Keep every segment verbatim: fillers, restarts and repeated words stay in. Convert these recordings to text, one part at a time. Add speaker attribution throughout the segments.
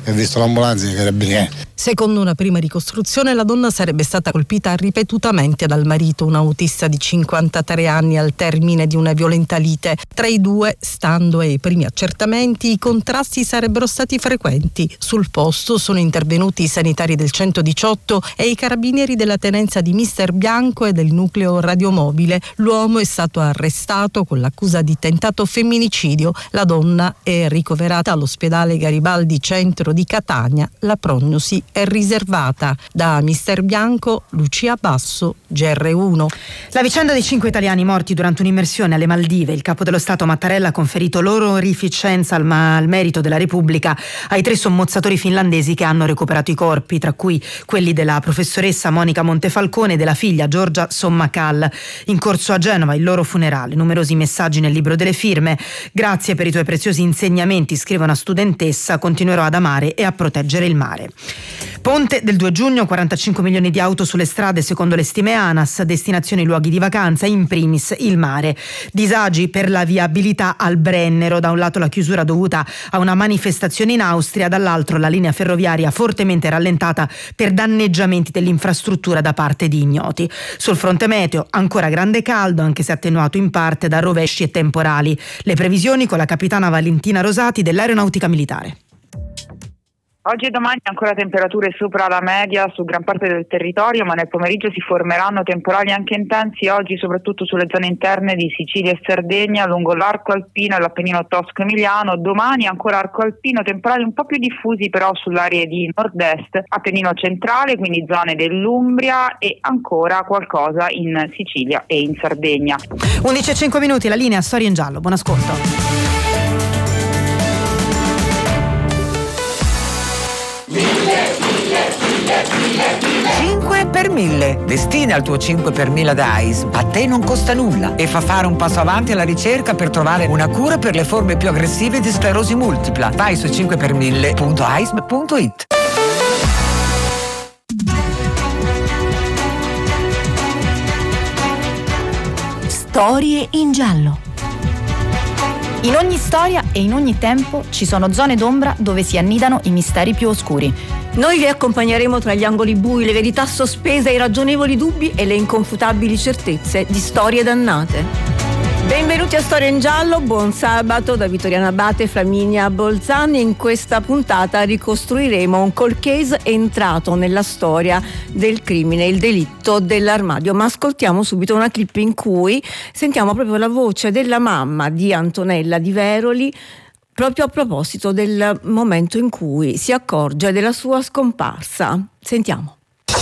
Speaker 1: e ho visto l'ambulanza e i carabinieri.
Speaker 2: Secondo una prima ricostruzione, la donna sarebbe stata colpita ripetutamente dal marito, un autista di cinquantatré anni, al termine di una violenta lite. Tra i due, stando ai primi accertamenti, i contrasti sarebbero stati frequenti. Sul posto sono intervenuti i sanitari del centodiciotto e i carabinieri della tenenza di Mister Bianco e del nucleo radiomobile. L'uomo è stato arrestato con l'accusa di tentato femminicidio. La donna è ricoverata all'ospedale Garibaldi Centro di Catania. La prognosi è riservata. Da Mister Bianco, Lucia Basso, G R uno.
Speaker 3: La vicenda dei cinque italiani morti durante un'immersione alle Maldive. Il capo dello Stato Mattarella ha conferito l'onorificenza al, ma- al merito della Repubblica ai tre sommozzatori finlandesi che hanno recuperato i corpi, tra cui quelli della professoressa Monica Montefalcone e della figlia Giorgia Sommakal. In corso a Genova il loro funerale. Numerosi messaggi nel libro delle firme. Grazie per i tuoi preziosi insegnamenti, scrive una studentessa, continuerò ad amare e a proteggere il mare. Ponte del due giugno, quarantacinque milioni di auto sulle strade secondo le stime ANAS, destinazioni luoghi di vacanza, in primis il mare. Disagi per la viabilità al Brennero, da un lato la chiusura dovuta a una manifestazione in Austria, dall'altro la linea ferroviaria fortemente rallentata per danneggiamenti dell'infrastruttura da parte di ignoti. Sul fronte meteo ancora grande caldo, anche se attenuato in parte da rovesci e temporali. Le previsioni con la capitana Valentina Rosati dell'Aeronautica Militare.
Speaker 4: Oggi e domani ancora temperature sopra la media su gran parte del territorio, ma nel pomeriggio si formeranno temporali anche intensi, oggi soprattutto sulle zone interne di Sicilia e Sardegna, lungo l'arco alpino e l'Appennino tosco-emiliano. Domani ancora arco alpino, temporali un po' più diffusi però sull'area di nord-est, Appennino centrale, quindi zone dell'Umbria, e ancora qualcosa in Sicilia e in Sardegna.
Speaker 3: undici e cinque minuti, la linea Storia in giallo. Buon ascolto.
Speaker 5: cinque per mille. Destina il tuo cinque per mille ad A I S. A te non costa nulla e fa fare un passo avanti alla ricerca per trovare una cura per le forme più aggressive di sclerosi multipla. Vai su cinque per mille punto a i s m punto i t.
Speaker 6: Storie in giallo. In ogni storia e in ogni tempo ci sono zone d'ombra dove si annidano i misteri più oscuri.
Speaker 7: Noi vi accompagneremo tra gli angoli bui, le verità sospese, i ragionevoli dubbi e le inconfutabili certezze di storie dannate. Benvenuti a Storia in Giallo, buon sabato da Vittoriana Abate e Flaminia Bolzani. In questa puntata ricostruiremo un cold case entrato nella storia del crimine, il delitto dell'armadio. Ma ascoltiamo subito una clip in cui sentiamo proprio la voce della mamma di Antonella Di Veroli, proprio a proposito del momento in cui si accorge della sua scomparsa. Sentiamo.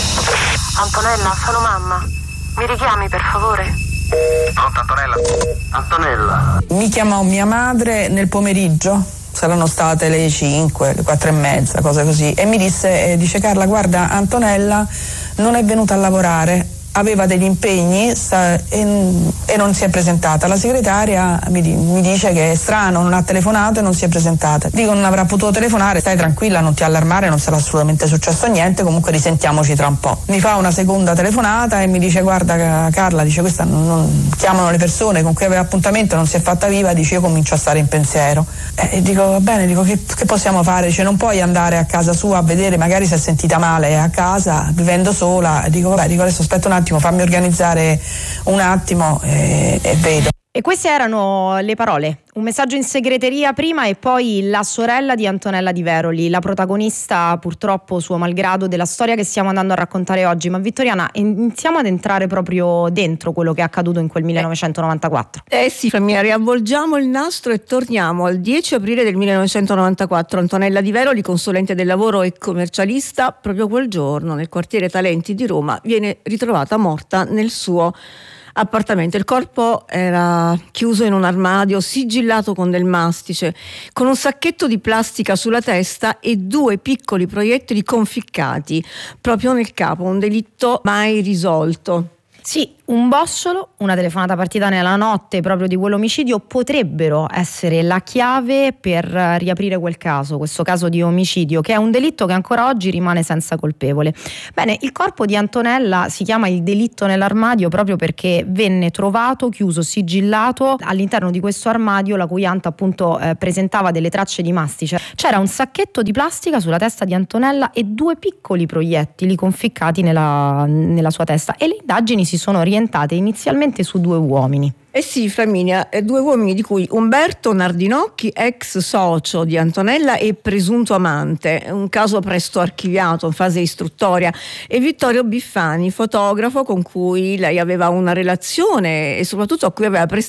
Speaker 8: Antonella, sono mamma. Mi richiami per favore?
Speaker 9: Pronto, Antonella? Antonella.
Speaker 10: Mi chiamò mia madre nel pomeriggio, saranno state le cinque, le quattro e mezza, cosa così, e mi disse, eh, dice Carla, guarda, Antonella non è venuta a lavorare, aveva degli impegni sta, e, e non si è presentata. La segretaria mi, mi dice che è strano, non ha telefonato e non si è presentata. Dico, non avrà potuto telefonare, stai tranquilla, non ti allarmare, non sarà assolutamente successo niente, comunque risentiamoci tra un po'. Mi fa una seconda telefonata e mi dice, guarda Carla, dice, questa non, non chiamano le persone con cui aveva appuntamento, non si è fatta viva, dice, io comincio a stare in pensiero. E dico, va bene, dico, che, che possiamo fare? Dice, non puoi andare a casa sua a vedere, magari si è sentita male a casa, vivendo sola. E dico, vabbè, dico, adesso aspetta un attimo, fammi organizzare un attimo e, e vedo.
Speaker 6: E queste erano le parole, un messaggio in segreteria prima e poi la sorella di Antonella Di Veroli, la protagonista purtroppo suo malgrado della storia che stiamo andando a raccontare oggi. Ma Vittoriana, iniziamo ad entrare proprio dentro quello che è accaduto in quel millenovecentonovantaquattro.
Speaker 7: Eh sì, famiglia, riavvolgiamo il nastro e torniamo al dieci aprile del millenovecentonovantaquattro. Antonella Di Veroli, consulente del lavoro e commercialista, proprio quel giorno nel quartiere Talenti di Roma viene ritrovata morta nel suo appartamento. Il corpo era chiuso in un armadio sigillato con del mastice, con un sacchetto di plastica sulla testa e due piccoli proiettili conficcati proprio nel capo, un delitto mai risolto.
Speaker 6: Sì, un bossolo, una telefonata partita nella notte proprio di quell'omicidio potrebbero essere la chiave per riaprire quel caso, questo caso di omicidio, che è un delitto che ancora oggi rimane senza colpevole. Bene, il corpo di Antonella si chiama il delitto nell'armadio proprio perché venne trovato chiuso, sigillato all'interno di questo armadio, la cui anta appunto eh, presentava delle tracce di mastice. C'era un sacchetto di plastica sulla testa di Antonella e due piccoli proiettili conficcati nella, nella sua testa, e le indagini si si sono orientate inizialmente su due uomini.
Speaker 7: Eh sì, Flaminia, due uomini di cui Umberto Nardinocchi, ex socio di Antonella e presunto amante, un caso presto archiviato in fase istruttoria, e Vittorio Biffani, fotografo con cui lei aveva una relazione e soprattutto a cui aveva prestato